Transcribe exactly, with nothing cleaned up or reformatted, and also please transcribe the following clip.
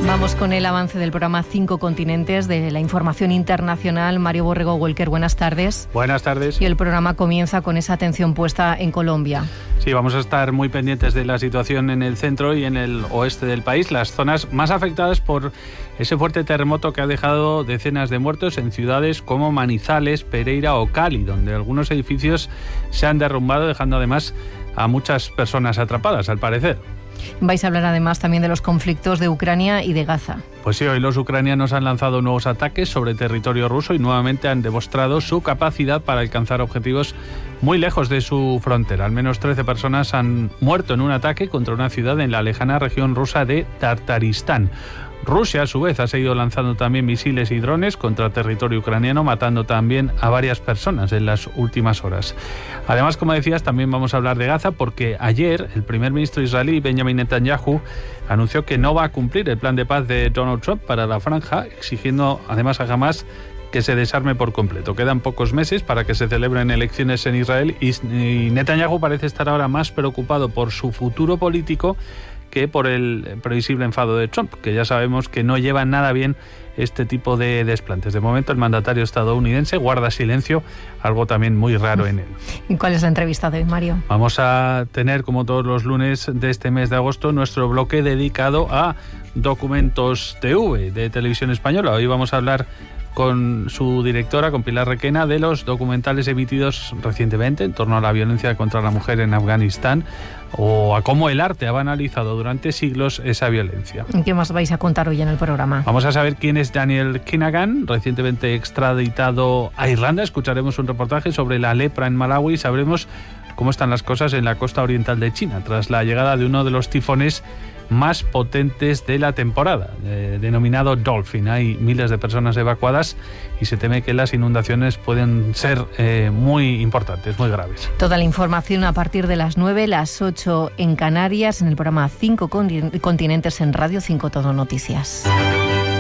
Vamos con el avance del programa Cinco Continentes de la información internacional. Mario Borrego Welker, buenas tardes. Buenas tardes. Y el programa comienza con esa atención puesta en Colombia. Sí, vamos a estar muy pendientes de la situación en el centro y en el oeste del país, las zonas más afectadas por ese fuerte terremoto que ha dejado decenas de muertos en ciudades como Manizales, Pereira o Cali, donde algunos edificios se han derrumbado, dejando además a muchas personas atrapadas, al parecer. Vais a hablar además también de los conflictos de Ucrania y de Gaza. Pues sí, hoy los ucranianos han lanzado nuevos ataques sobre territorio ruso y nuevamente han demostrado su capacidad para alcanzar objetivos muy lejos de su frontera. Al menos trece personas han muerto en un ataque contra una ciudad en la lejana región rusa de Tartaristán. Rusia, a su vez, ha seguido lanzando también misiles y drones contra territorio ucraniano, matando también a varias personas en las últimas horas. Además, como decías, también vamos a hablar de Gaza, porque ayer el primer ministro israelí, Benjamin Netanyahu, anunció que no va a cumplir el plan de paz de Donald Trump para la franja, exigiendo además a Hamás que se desarme por completo. Quedan pocos meses para que se celebren elecciones en Israel y Netanyahu parece estar ahora más preocupado por su futuro político que por el previsible enfado de Trump, que ya sabemos que no lleva nada bien este tipo de desplantes. De momento, el mandatario estadounidense guarda silencio, algo también muy raro en él. ¿Y cuál es la entrevista de hoy, Mario? Vamos a tener, como todos los lunes de este mes de agosto, nuestro bloque dedicado a Documentos T V de Televisión Española. Hoy vamos a hablar con su directora, con Pilar Requena, de los documentales emitidos recientemente en torno a la violencia contra la mujer en Afganistán o a cómo el arte ha banalizado durante siglos esa violencia. ¿Qué más vais a contar hoy en el programa? Vamos a saber quién es Daniel Kinagan, recientemente extraditado a Irlanda. Escucharemos un reportaje sobre la lepra en Malawi y sabremos cómo están las cosas en la costa oriental de China tras la llegada de uno de los tifones más potentes de la temporada, eh, denominado Dolphin. Hay miles de personas evacuadas y se teme que las inundaciones pueden ser eh, muy importantes, muy graves. Toda la información a partir de las nueve, las ocho en Canarias, en el programa Cinco Continentes en Radio cinco Todo Noticias.